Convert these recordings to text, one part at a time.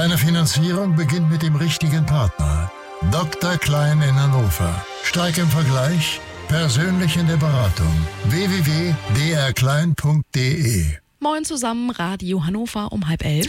Deine Finanzierung beginnt mit dem richtigen Partner. Dr. Klein in Hannover. Stark im Vergleich, persönlich in der Beratung. www.drklein.de. Moin zusammen, Radio Hannover um 10:30.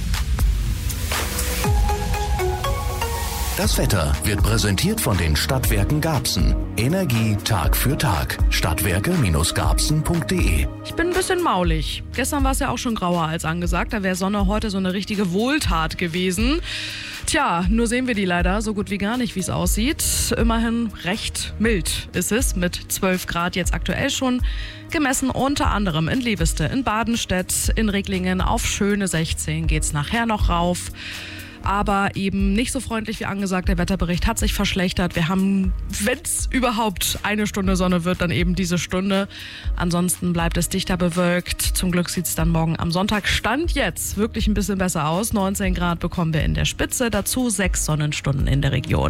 Das Wetter wird präsentiert von den Stadtwerken Garbsen. Energie Tag für Tag. Stadtwerke-garbsen.de. Ich bin ein bisschen maulig. Gestern war es ja auch schon grauer als angesagt. Da wäre Sonne heute so eine richtige Wohltat gewesen. Tja, nur sehen wir die leider so gut wie gar nicht, wie es aussieht. Immerhin recht mild ist es, mit 12 Grad jetzt aktuell schon. Gemessen unter anderem in Liebeste, in Badenstedt, in Reglingen. Auf schöne 16 geht's nachher noch rauf. Aber eben nicht so freundlich wie angesagt. Der Wetterbericht hat sich verschlechtert. Wir haben, wenn es überhaupt eine Stunde Sonne wird, dann eben diese Stunde. Ansonsten bleibt es dichter bewölkt. Zum Glück sieht es dann morgen am Sonntag Stand jetzt wirklich ein bisschen besser aus. 19 Grad bekommen wir in der Spitze, dazu 6 Sonnenstunden in der Region.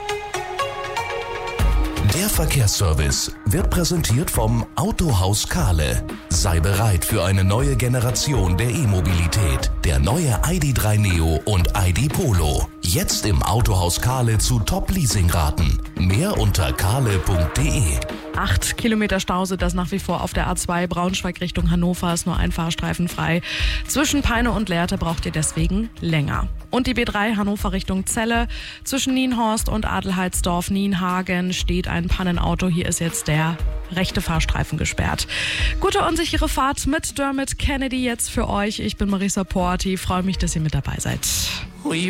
Der Verkehrsservice wird präsentiert vom Autohaus Kahle. Sei bereit für eine neue Generation der E-Mobilität. Der neue ID.3 Neo und ID Polo. Jetzt im Autohaus Kahle zu Top-Leasingraten. Mehr unter kahle.de. 8 Kilometer Stau sind das nach wie vor auf der A2 Braunschweig Richtung Hannover. Ist nur ein Fahrstreifen frei. Zwischen Peine und Lehrte braucht ihr deswegen länger. Und die B3 Hannover Richtung Celle. Zwischen Nienhorst und Adelheidsdorf-Nienhagen steht ein Pannenauto. Hier ist jetzt der rechte Fahrstreifen gesperrt. Gute und sichere Fahrt mit Dermot Kennedy jetzt für euch. Ich bin Marisa Porti. Freue mich, dass ihr mit dabei seid. We